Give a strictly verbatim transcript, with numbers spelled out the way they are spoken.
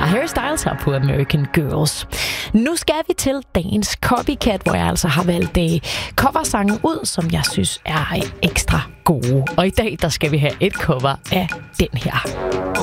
Harry Styles her på American Girls. Nu skal vi til dagens Copycat, hvor jeg altså har valgt uh, coversange ud, som jeg synes er ekstra gode. Og i dag, der skal vi have et cover af den her.